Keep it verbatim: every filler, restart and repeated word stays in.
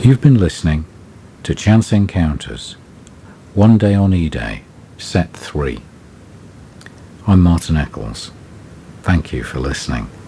You've been listening to Chance Encounters, One Day on E-Day, Set three. I'm Martin Eccles. Thank you for listening.